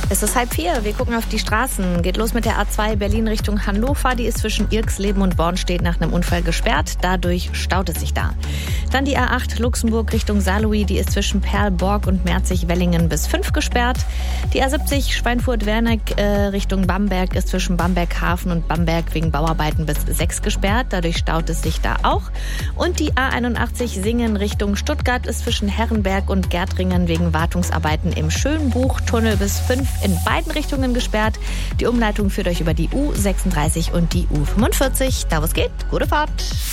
Es ist 3:30. Wir gucken auf die Straßen. Geht los mit der A2 Berlin Richtung Hannover. Die ist zwischen Irxleben und Bornstedt nach einem Unfall gesperrt. Dadurch staut es sich da. Dann die A8 Luxemburg Richtung Saarlouis. Die ist zwischen Perlborg und Merzig-Wellingen bis 5 gesperrt. Die A70 Schweinfurt-Werneck Richtung Bamberg ist zwischen Bamberg-Hafen und Bamberg wegen Bauarbeiten bis 6 gesperrt. Dadurch staut es sich da auch. Und die A81 Singen Richtung Stuttgart ist zwischen Herrenberg und Gärtringen wegen Wartungsarbeiten im Schönbuchtunnel bis 5 in beiden Richtungen gesperrt. Die Umleitung führt euch über die U36 und die U45. Da wo es geht, gute Fahrt.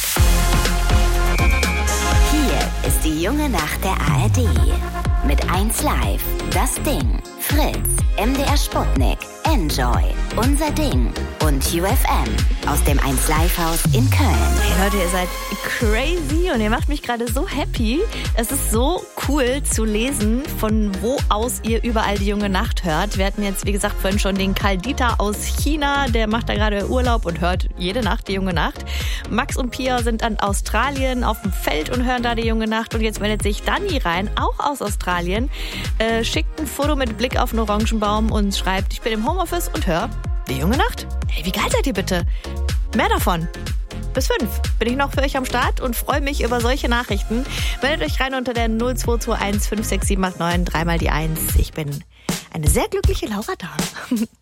Hier ist die junge Nacht der ARD. Mit 1Live, Das Ding, Fritz, MDR Sputnik, Enjoy, Unser Ding und UFM aus dem 1Live-Haus in Köln. Hey Leute, ihr seid crazy und ihr macht mich gerade so happy. Es ist so cool zu lesen, von wo aus ihr überall die junge Nacht hört. Wir hatten jetzt, wie gesagt, vorhin schon den Karl Dieter aus China. Der macht da gerade Urlaub und hört jede Nacht die junge Nacht. Max und Pia sind an Australien auf dem Feld und hören da die junge Nacht. Und jetzt meldet sich Dani rein, auch aus Australien, schickt ein Foto mit Blick auf einen Orangenbaum und schreibt, ich bin im Homeoffice und höre die junge Nacht. Hey, wie geil seid ihr bitte? Mehr davon. Bis 5 bin ich noch für euch am Start und freue mich über solche Nachrichten. Meldet euch rein unter der 0221 56789 3 mal die 1. Ich bin eine sehr glückliche Laura da.